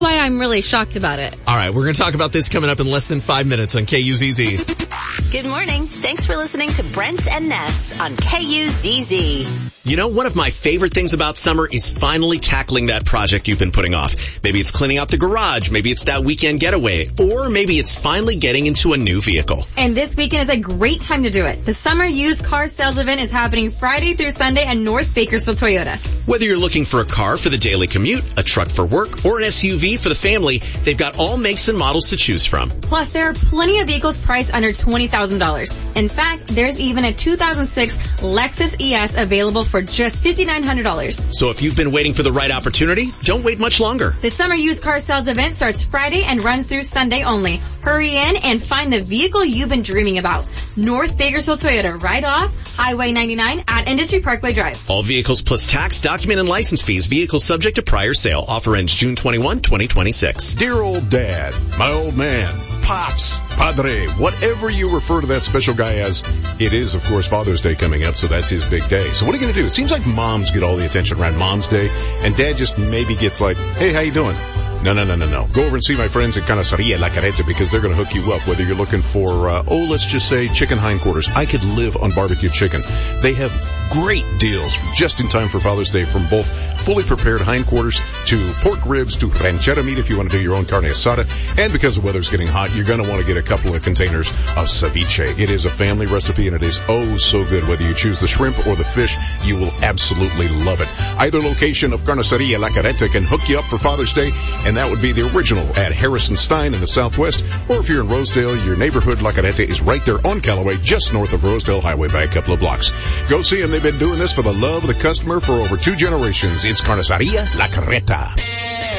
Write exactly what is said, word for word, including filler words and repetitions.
Why I'm really shocked about it. All right, we're going to talk about this coming up in less than five minutes on K U Z Z. Good morning. Thanks for listening to Brent and Ness on K U Z Z. You know, one of my favorite things about summer is finally tackling that project you've been putting off. Maybe it's cleaning out the garage. Maybe it's that weekend getaway. Or maybe it's finally getting into a new vehicle. And this weekend is a great time to do it. The Summer Used Car Sales event is happening Friday through Sunday at North Bakersfield Toyota. Whether you're looking for a car for the daily commute, a truck for work, or an S U V for the family, they've got all makes and models to choose from. Plus, there are plenty of vehicles priced under twenty thousand dollars. In fact, there's even a two thousand six Lexus E S available for just five thousand nine hundred dollars. So if you've been waiting for the right opportunity, don't wait much longer. The Summer Used Car Sales event starts Friday and runs through Sunday only. Hurry in and find the vehicle you've been dreaming about. North Bakersfield Toyota, right off Highway ninety-nine at Industry Parkway Drive. All vehicles plus tax, document, and license fees. Vehicles subject to prior sale. Offer ends June twenty-first, twenty twenty-six. Dear old dad, my old man, pops, padre, whatever you refer to that special guy as, it is, of course, Father's Day coming up, so that's his big day. So what are you going to do? It seems like moms get all the attention around Mom's Day, and dad just maybe gets like, hey, how you doing? No, no, no, no, no. Go over and see my friends at Carniceria La Carreta because they're going to hook you up, whether you're looking for, uh, oh, let's just say chicken hindquarters. I could live on barbecue chicken. They have great deals just in time for Father's Day, from both fully prepared hindquarters to pork ribs to ranchera meat if you want to do your own carne asada. And because the weather's getting hot, you're going to want to get a couple of containers of ceviche. It is a family recipe, and it is oh so good. Whether you choose the shrimp or the fish, you will absolutely love it. Either location of Carniceria La Carreta can hook you up for Father's Day, and that would be the original at Harrison Stein in the Southwest. Or if you're in Rosedale, your neighborhood La Carreta is right there on Callaway, just north of Rosedale Highway by a couple of blocks. Go see them. They've been doing this for the love of the customer for over two generations. It's Carniceria La Carreta.